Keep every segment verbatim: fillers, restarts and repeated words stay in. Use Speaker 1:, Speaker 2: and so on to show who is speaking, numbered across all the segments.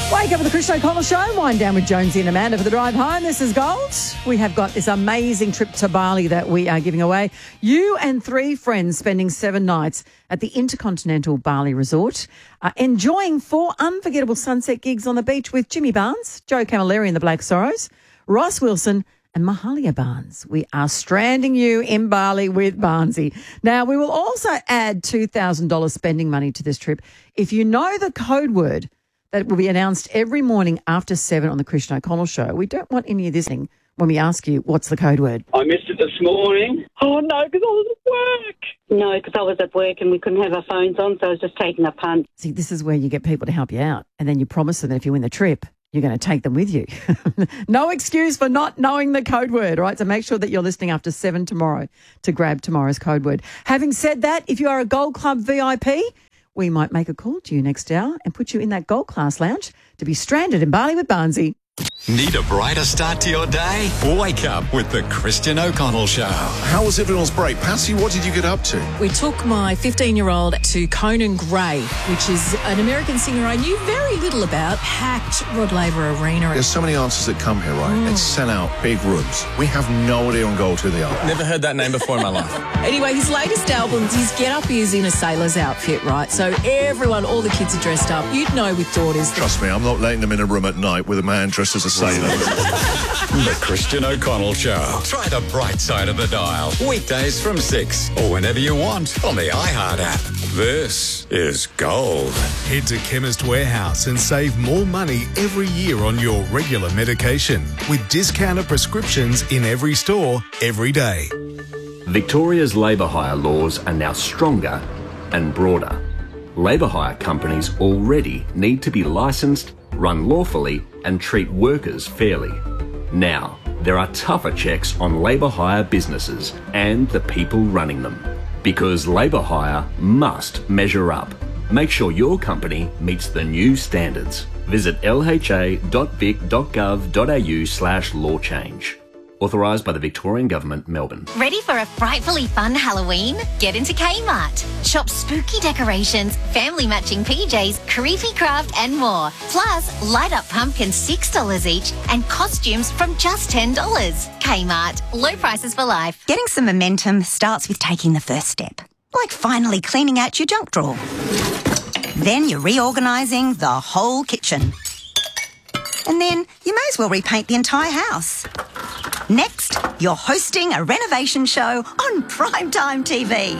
Speaker 1: Wake up with the Christian O'Connell Show. Wind down with Jonesy and Amanda for the drive home. This is Gold. We have got this amazing trip to Bali that we are giving away. You and three friends spending seven nights at the Intercontinental Bali Resort, uh, enjoying four unforgettable sunset gigs on the beach with Jimmy Barnes, Joe Camilleri and the Black Sorrows, Ross Wilson and Mahalia Barnes. We are stranding you in Bali with Barnesy. Now, we will also add two thousand dollars spending money to this trip if you know the code word that will be announced every morning after seven on the Christian O'Connell Show. We don't want any of this thing when we ask you what's the code word.
Speaker 2: I missed it this morning.
Speaker 3: Oh, no, because I was at work. No, because I was at work and we couldn't have our phones on, so I was just taking a punt.
Speaker 1: See, this is where you get people to help you out, and then you promise them that if you win the trip, you're going to take them with you. No excuse for not knowing the code word, all right? So make sure that you're listening after seven tomorrow to grab tomorrow's code word. Having said that, if you are a Gold Club V I P, we might make a call to you next hour and put you in that Gold Class lounge to be stranded in Bali with Barnesy.
Speaker 4: Need a brighter start to your day? Wake up with the Christian O'Connell Show.
Speaker 5: How was everyone's break? Patsy, what did you get up to?
Speaker 6: We took my fifteen-year-old to Conan Gray, which is an American singer I knew very little about, packed Rod Laver Arena.
Speaker 5: There's so many answers that come here, right? Mm. It's sell out, big rooms. We have no idea on Gold who they are.
Speaker 7: Never heard that name before in my life.
Speaker 6: Anyway, his latest album, his get-up is in a sailor's outfit, right? So everyone, all the kids are dressed up. You'd know with daughters.
Speaker 5: Trust me, I'm not letting them in a room at night with a man dressed as a sailor.
Speaker 4: The Christian O'Connell Show. Try the bright side of the dial. Weekdays from six or whenever you want on the iHeart app. This is Gold.
Speaker 8: Head to Chemist Warehouse and save more money every year on your regular medication with discounted prescriptions in every store every day.
Speaker 9: Victoria's labour hire laws are now stronger and broader. Labour hire companies already need to be licensed, run lawfully and treat workers fairly. Now, there are tougher checks on labour hire businesses and the people running them. Because labour hire must measure up. Make sure your company meets the new standards. Visit l h a dot vic dot gov dot a u slash law change. Authorised by the Victorian Government, Melbourne.
Speaker 10: Ready for a frightfully fun Halloween? Get into Kmart. Shop spooky decorations, family matching P Js, creepy craft and more. Plus, light up pumpkins six dollars each and costumes from just ten dollars. Kmart. Low prices for life.
Speaker 11: Getting some momentum starts with taking the first step. Like finally cleaning out your junk drawer. Then you're reorganising the whole kitchen. And then you may as well repaint the entire house. Next, you're hosting a renovation show on primetime T V.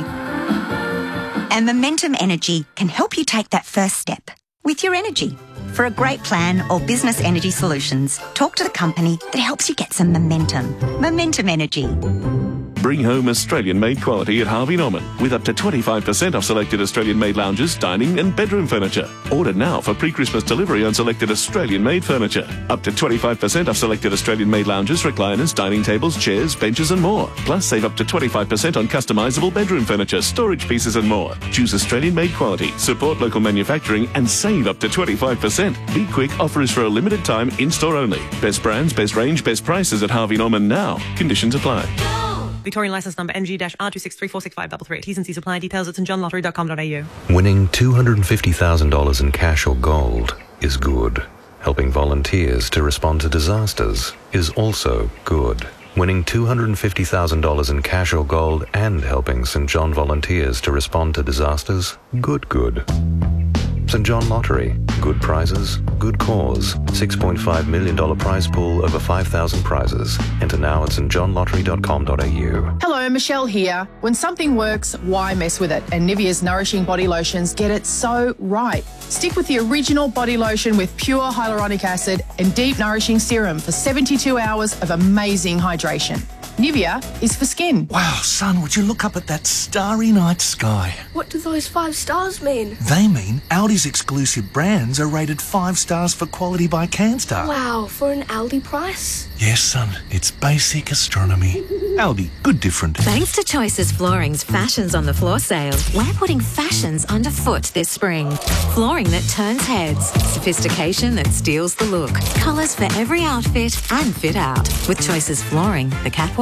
Speaker 11: And Momentum Energy can help you take that first step with your energy. For a great plan or business energy solutions, talk to the company that helps you get some momentum. Momentum Energy.
Speaker 12: Bring home Australian-made quality at Harvey Norman with up to twenty-five percent off selected Australian-made lounges, dining and bedroom furniture. Order now for pre-Christmas delivery on selected Australian-made furniture. Up to twenty-five percent off selected Australian-made lounges, recliners, dining tables, chairs, benches and more. Plus save up to twenty-five percent on customisable bedroom furniture, storage pieces and more. Choose Australian-made quality, support local manufacturing and save up to twenty-five percent. Be quick, offer is for a limited time, in-store only. Best brands, best range, best prices at Harvey Norman now. Conditions apply.
Speaker 13: Victorian licence number N G R two six three four six five three three. T's and C's apply. Details at st john lottery dot com dot a u.
Speaker 14: Winning two hundred fifty thousand dollars in cash or gold is good. Helping volunteers to respond to disasters is also good. Winning two hundred fifty thousand dollars in cash or gold and helping St John volunteers to respond to disasters, good, good. St John Lottery. Good prizes, good cause. six point five million dollars prize pool, over five thousand prizes. Enter now at st john lottery dot com dot a u.
Speaker 15: Hello, Michelle here. When something works, why mess with it? And Nivea's Nourishing Body Lotions get it so right. Stick with the original body lotion with pure hyaluronic acid and deep nourishing serum for seventy-two hours of amazing hydration. Nivea is for skin.
Speaker 16: Wow, son, would you look up at that starry night sky?
Speaker 17: What do those five stars mean?
Speaker 16: They mean Aldi's exclusive brands are rated five stars for quality by CanStar.
Speaker 17: Wow, for an Aldi price?
Speaker 16: Yes, son, it's basic astronomy. Aldi, good different.
Speaker 18: Thanks to Choices Flooring's Fashions on the Floor sale, we're putting fashions underfoot this spring. Flooring that turns heads, sophistication that steals the look, colours for every outfit and fit out. With Choices Flooring, the catwalk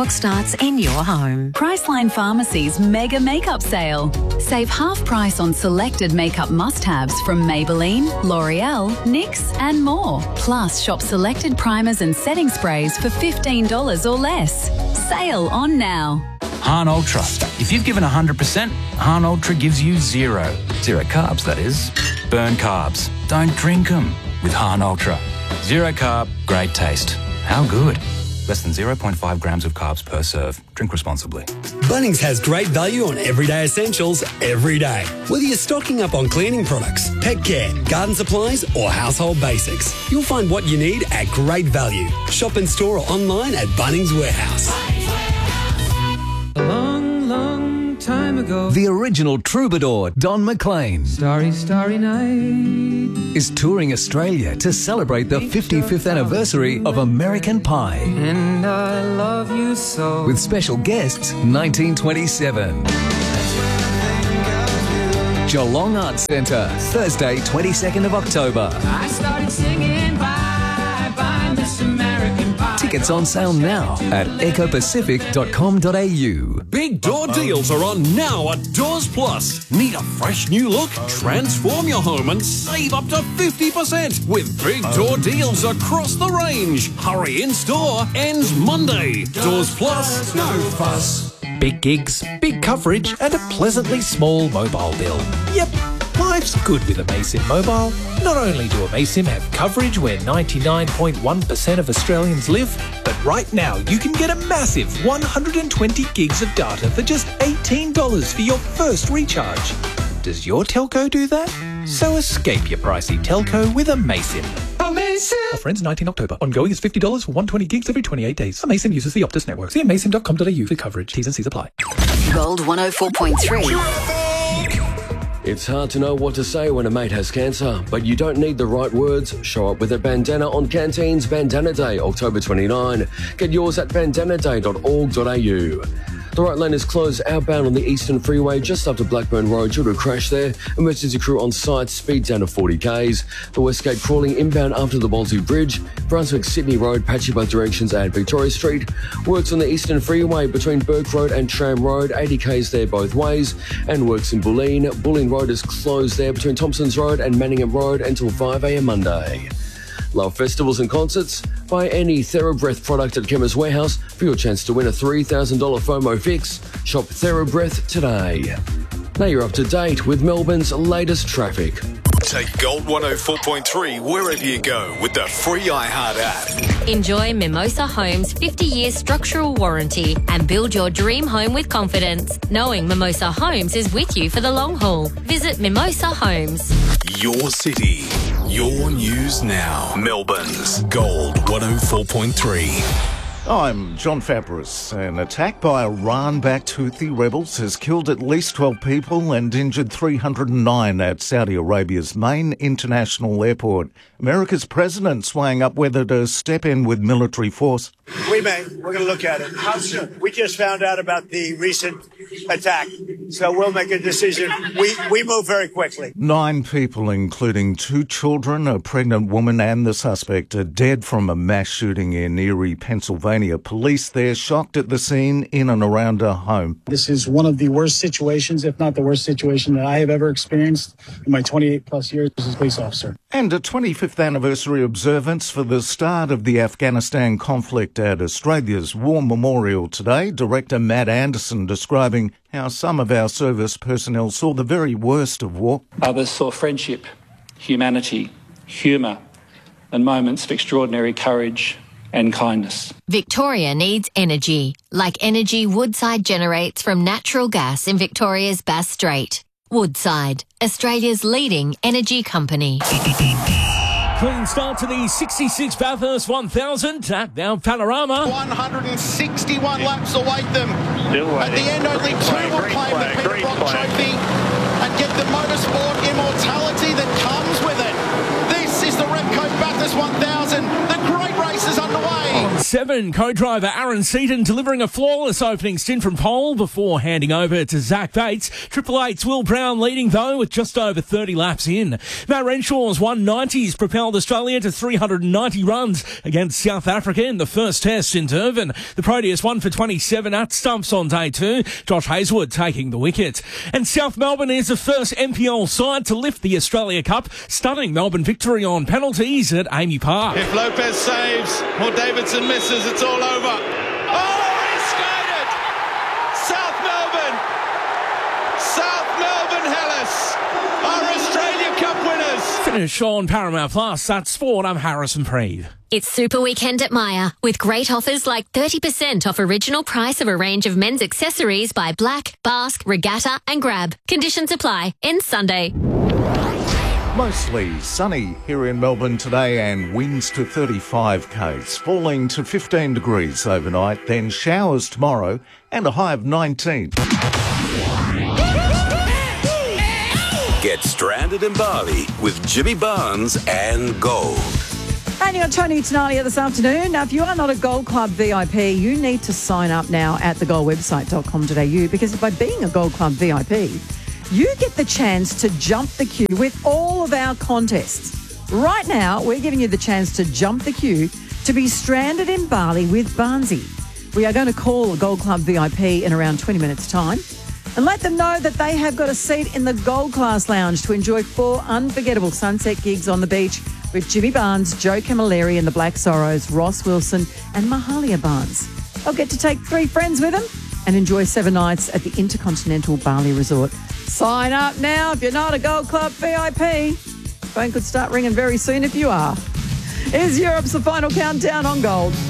Speaker 18: what starts in your home.
Speaker 2: Priceline Pharmacy's Mega Makeup Sale. Save half price on selected makeup must-haves from Maybelline, L'Oreal, N Y X and more. Plus, shop selected primers and setting sprays for fifteen dollars or less. Sale on now.
Speaker 7: Han Ultra. If you've given one hundred percent, Han Ultra gives you zero. Zero carbs, that is. Burn carbs. Don't drink them with Han Ultra. Zero carb, great taste. How good? Less than zero point five grams of carbs per serve. Drink responsibly.
Speaker 19: Bunnings has great value on everyday essentials every day. Whether you're stocking up on cleaning products, pet care, garden supplies or household basics, you'll find what you need at great value. Shop in store or online at Bunnings Warehouse.
Speaker 20: A long, long time ago,
Speaker 21: the original troubadour, Don McLean,
Speaker 20: Starry, Starry Night,
Speaker 21: is touring Australia to celebrate the fifty-fifth anniversary of American Pie.
Speaker 20: And I love you so.
Speaker 21: With special guests, nineteen twenty-seven. Geelong Arts Centre, Thursday, twenty-second of October.
Speaker 20: I started singing bye, bye, Miss American Pie.
Speaker 21: Tickets on sale now at eco pacific dot com dot a u.
Speaker 22: Big door deals are on now at Doors Plus. Need a fresh new look? Transform your home and save up to fifty percent with big door deals across the range. Hurry in store, ends Monday. Doors Plus, no fuss.
Speaker 23: Big gigs, big coverage and a pleasantly small mobile bill. Yep, life's good with Amaysim Mobile. Not only do Amaysim have coverage where ninety-nine point one percent of Australians live, but right now you can get a massive one hundred twenty gigs of data for just eighteen dollars for your first recharge. Does your telco do that? So escape your pricey telco with Amaysim.
Speaker 20: Amazing.
Speaker 23: Offer ends nineteenth October. Ongoing is fifty dollars for one hundred twenty gigs every twenty-eight days. Amaysim uses the Optus network. See amaysim dot com dot a u for coverage. T's and C's apply.
Speaker 24: Gold one oh four point three.
Speaker 25: It's hard to know what to say when a mate has cancer, but you don't need the right words. Show up with a bandana on Canteen's Bandana Day, October twenty-ninth. Get yours at bandana day dot org dot a u. The right lane is closed outbound on the Eastern Freeway just after Blackburn Road due to a crash there. Emergency crew on site, speed down to forty k's. The Westgate crawling inbound after the Bolsey Bridge. Brunswick Sydney Road, patchy both directions at Victoria Street. Works on the Eastern Freeway between Burke Road and Tram Road, eighty k's there both ways. And works in Bulleen. Bulleen Road is closed there between Thompson's Road and Manningham Road until five a m Monday. Love festivals and concerts? Buy any TheraBreath product at Chemist Warehouse for your chance to win a three thousand dollars FOMO fix. Shop TheraBreath today. Now you're up to date with Melbourne's latest traffic.
Speaker 8: Take Gold one oh four point three wherever you go with the free iHeart app.
Speaker 18: Enjoy Mimosa Homes' fifty-year structural warranty and build your dream home with confidence, knowing Mimosa Homes is with you for the long haul. Visit Mimosa Homes.
Speaker 8: Your city, your news now. Melbourne's Gold one oh four point three.
Speaker 26: I'm John Fabris. An attack by Iran-backed Houthi rebels has killed at least twelve people and injured three hundred nine at Saudi Arabia's main international airport. America's president weighing up whether to step in with military force.
Speaker 27: We may. We're going to look at it. How soon? We just found out about the recent attack, so we'll make a decision. We we move very quickly.
Speaker 26: Nine people, including two children, a pregnant woman and the suspect, are dead from a mass shooting in Erie, Pennsylvania. Police there shocked at the scene in and around a home.
Speaker 28: This is one of the worst situations, if not the worst situation that I have ever experienced in my twenty-eight plus years as a police officer.
Speaker 26: And a twenty-fifth anniversary observance for the start of the Afghanistan conflict at Australia's War Memorial today. Director Matt Anderson describing how some of our service personnel saw the very worst of war.
Speaker 29: Others saw friendship, humanity, humour, and moments of extraordinary courage and kindness.
Speaker 18: Victoria needs energy, like energy Woodside generates from natural gas in Victoria's Bass Strait. Woodside, Australia's leading energy company.
Speaker 30: Clean start to the sixty-six Bathurst one thousand at Mount Panorama.
Speaker 31: one hundred sixty-one laps await them.
Speaker 30: Still waiting.
Speaker 31: At the end, only two will claim the Peter Brock Trophy and get the motorsport immortality that comes with it. This is the Repco Bathurst one thousand. The great race is underway.
Speaker 30: On seven, co-driver Aaron Seaton delivering a flawless opening stint from pole before handing over to Zach Bates. Triple Eight's Will Brown leading, though, with just over thirty laps in. Matt Renshaw's one nineties propelled Australia to three hundred ninety runs against South Africa in the first test in Durban. The Proteus won for twenty-seven at stumps on day two. Josh Hazelwood taking the wicket. And South Melbourne is the first N P L side to lift the Australia Cup. Stunning Melbourne victory on penalties at Amy Park.
Speaker 31: If Lopez saves or Davidson misses, it's all over. Oh, he skated! South Melbourne! South Melbourne Hellas are Australia Cup winners!
Speaker 30: Finish on Paramount Plus. That's sport. I'm Harrison Preeve.
Speaker 18: It's Super Weekend at Myer, with great offers like thirty percent off original price of a range of men's accessories by Black, Basque, Regatta and Grab. Conditions apply. Ends Sunday.
Speaker 26: Mostly sunny here in Melbourne today and winds to thirty-five k's, falling to fifteen degrees overnight, then showers tomorrow and a high of nineteen.
Speaker 1: Get stranded in Bali with Jimmy Barnes and Gold.
Speaker 3: And you got Tony Tenalia this afternoon. Now, if you are not a Gold Club V I P, you need to sign up now at the gold website dot com dot a u, because by being a Gold Club V I P, you get the chance to jump the queue with all of our contests. Right now, we're giving you the chance to jump the queue to be stranded in Bali with Barnsey. We are going to call a Gold Club V I P in around twenty minutes' time and let them know that they have got a seat in the Gold Class Lounge to enjoy four unforgettable sunset gigs on the beach with Jimmy Barnes, Joe Camilleri and the Black Sorrows, Ross Wilson and Mahalia Barnes. They'll get to take three friends with them and enjoy seven nights at the Intercontinental Bali Resort. Sign up now if you're not a Gold Club V I P. Phone could start ringing very soon if you are. Here's Europe's The Final Countdown on Gold.